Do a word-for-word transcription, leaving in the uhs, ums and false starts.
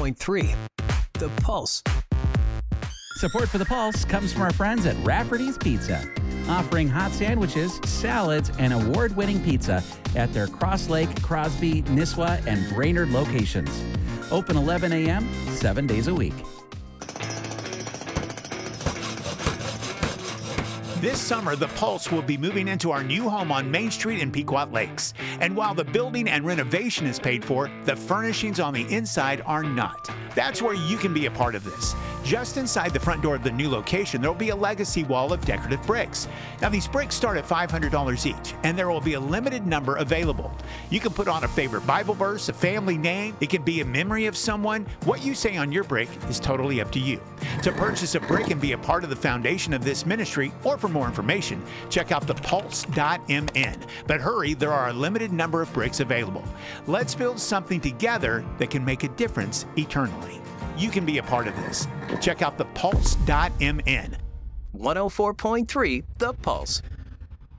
point three The Pulse. Support for The Pulse comes from our friends at Rafferty's Pizza, offering hot sandwiches, salads, and award-winning pizza at their Cross Lake, Crosby, Nisswa, and Brainerd locations. Open eleven a.m., seven days a week. This summer, The Pulse will be moving into our new home on Main Street in Pequot Lakes. And while the building and renovation is paid for, the furnishings on the inside are not. That's where you can be a part of this. Just inside the front door of the new location, there will be a legacy wall of decorative bricks. Now, these bricks start at five hundred dollars each, and there will be a limited number available. You can put on a favorite Bible verse, a family name. It can be a memory of someone. What you say on your brick is totally up to you. To purchase a brick and be a part of the foundation of this ministry, or for more information, check out the pulse dot m n. But hurry, there are a limited number of bricks available. Let's build something together that can make a difference eternally. You can be a part of this. Check out the pulse dot m n. one oh four point three The Pulse.